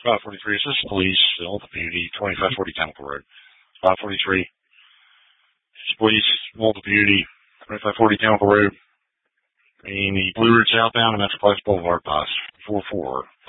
543, this is police, Old Beauty, 2540 Chemical Road. 543, this is police, Old Beauty, 2540 Chemical Road. In the Blue Ridge southbound and Metroplex Boulevard, pass 44.